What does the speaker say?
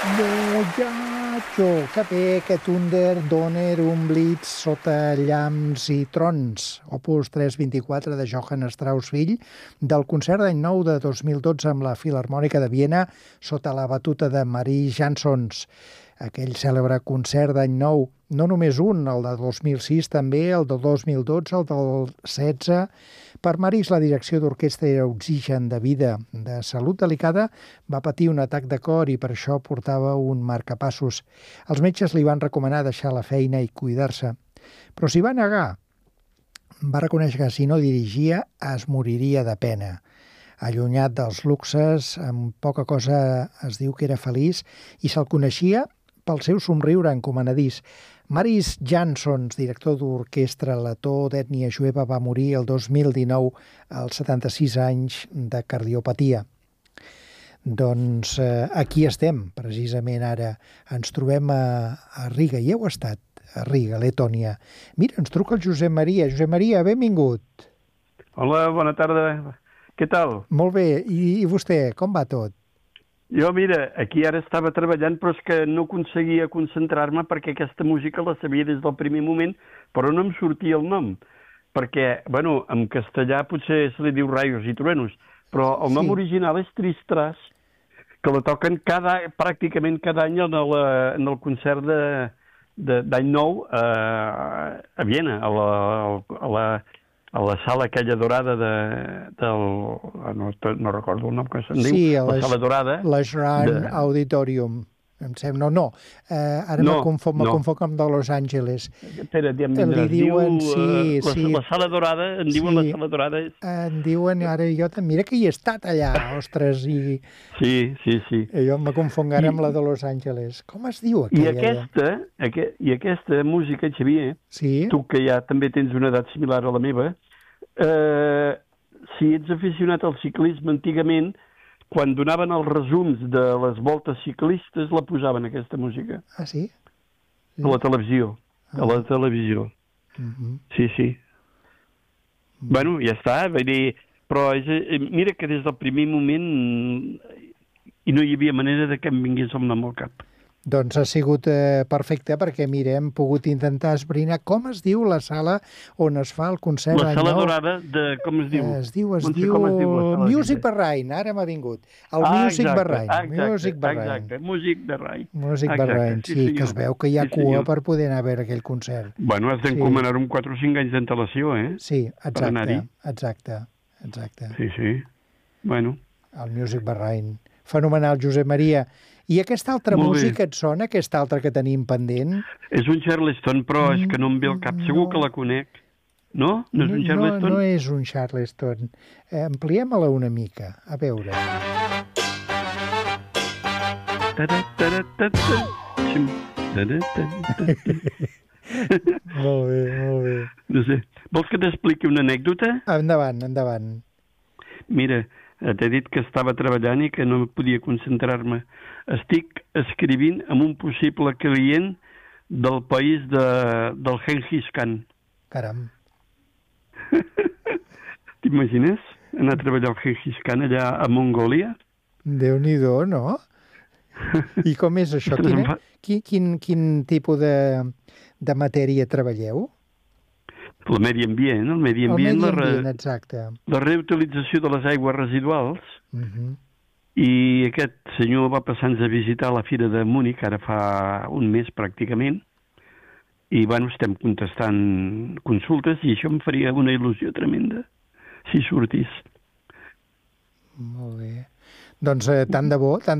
Mullacho, que bé, que Thunder, Donner, Blitz, sota llamps i trons, opus 324 de Johann Strauss fill, del concert d'any nou de 2012 amb la Filharmònica de Viena sota la batuta de Marie Janssons. Aquell cèlebre concert d'any nou, no només un, el de 2006, també el del 2012, el del 16. Per Maris, la direcció d'orquestra era oxigen de vida. De salut delicada, va patir un atac de cor i per això portava un marcapassos. Els metges li van recomanar deixar la feina i cuidar-se. Però s'hi va negar. Va reconèixer que si no dirigia es moriria de pena. Allunyat dels luxes, amb poca cosa es diu que era feliç i se'l coneixia pel seu somriure encomanadís. Maris Janssons, director d'orquestra letó d'ètnia jueva, va morir el 2019 als 76 anys de cardiopatia. Doncs aquí estem, precisament ara. Ens trobem a Riga, i heu estat a Riga, Letònia. Mira, ens truca el Josep Maria. Josep Maria, benvingut. Hola, bona tarda. Què tal? Molt bé. I vostè, com va tot? Jo, mira, aquí ara estava treballant, però és que no aconseguia concentrar-me perquè aquesta música la sabia des del primer moment, però no em sortia el nom. Perquè, bueno, en castellà potser se li diu Rayos i Truenos, però el nom original és Tristras, que la toquen pràcticament cada any en el concert d'any nou a Viena, a la sala aquella dorada no recordo el nom que se'n diu, la sala dorada. La Schran Auditorium, em sembla, no. Ara me confon amb de Los Angeles. Espera, li diuen, sí. La sala dorada, en diuen la sala dorada. En diuen, ara jo també, mira que hi he estat allà, ostres, i... Sí. Jo me confon ara amb la de Los Angeles. Com es diu aquella? I aquesta música, Xavier, tu que ja també tens una edat similar a la meva, si ets aficionat al ciclisme antigament, quan donaven els resums de les voltes ciclistes la posaven, aquesta música. Ah, sí? A la televisió. A la televisió. Sí. Bueno, ja està, vull dir, però mira que des del primer moment i no hi havia manera de que em vingués el nom al cap. Doncs ha sigut perfecte perquè, mira, hem pogut intentar esbrinar com es diu la sala on es fa el concert d'any nou. La sala dorada, com es diu? Es diu Music Berrain, ara m'ha vingut. El Music Berrain. Exacte, Music Berrain. Music Berrain, sí, que es veu que hi ha cua per poder anar a veure aquell concert. Bueno, has d'encomanar amb 4 o 5 anys d'antelació, eh? Sí, exacte. Sí. Bueno. El Music Berrain. Fenomenal, Josep Maria. I aquesta altra música et sona, aquesta altra que tenim pendent? És un Charleston, però és que no em ve al cap. Segur que la conec. No? No és un Charleston? No és un Charleston. Ampliem-la una mica. A veure. Molt bé. No sé. Vols que t'expliqui una anècdota? Endavant. Mira, t'he dit que estava treballant i que no podia concentrar-me. Estic escrivint amb un possible client del país del Genghis Khan. Caram. T'imagines anar a treballar al Genghis Khan allà a Mongòlia? Déu-n'hi-do, no? I com és això? Quin tipus de matèria treballeu? El medi ambient, exacte. La reutilització de les aigües residuals. I aquest senyor va passar-nos a visitar la Fira de Múnich, ara fa un mes pràcticament, i bueno, estem contestant consultes i això em faria una il·lusió tremenda, si sortís. Molt bé. Doncs tant de bo